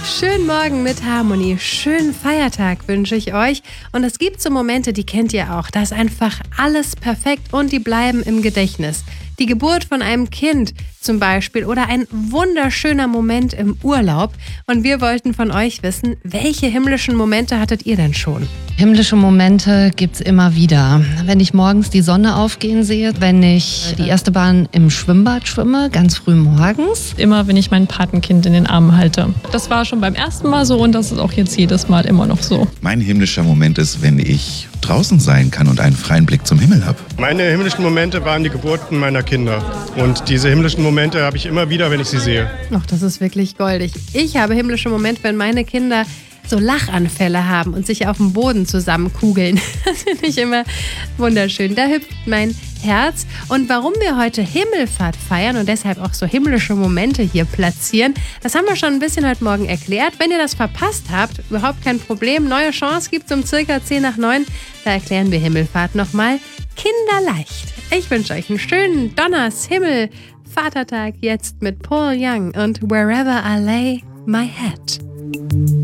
Schönen Morgen mit Harmonie, schönen Feiertag wünsche ich euch. Und es gibt so Momente, die kennt ihr auch. Da ist einfach alles perfekt und die bleiben im Gedächtnis. Die Geburt von einem Kind zum Beispiel oder ein wunderschöner Moment im Urlaub. Und wir wollten von euch wissen, welche himmlischen Momente hattet ihr denn schon? Himmlische Momente gibt's immer wieder. Wenn ich morgens die Sonne aufgehen sehe, wenn ich die erste Bahn im Schwimmbad schwimme, ganz früh morgens. Immer, wenn ich mein Patenkind in den Armen halte. Das war schon beim ersten Mal so und das ist auch jetzt jedes Mal immer noch so. Mein himmlischer Moment ist, wenn ich draußen sein kann und einen freien Blick zum Himmel habe. Meine himmlischen Momente waren die Geburten meiner Kinder. Und diese himmlischen Momente habe ich immer wieder, wenn ich sie sehe. Ach, das ist wirklich goldig. Ich habe himmlische Momente, wenn meine Kinder so Lachanfälle haben und sich auf dem Boden zusammenkugeln. Das finde ich immer wunderschön. Da hüpft mein Herz. Und warum wir heute Himmelfahrt feiern und deshalb auch so himmlische Momente hier platzieren, das haben wir schon ein bisschen heute Morgen erklärt. Wenn ihr das verpasst habt, überhaupt kein Problem. Neue Chance gibt es um circa 10 nach 9. Da erklären wir Himmelfahrt nochmal kinderleicht. Ich wünsche euch einen schönen Donnershimmel Vatertag jetzt mit Paul Young und Wherever I Lay My Head.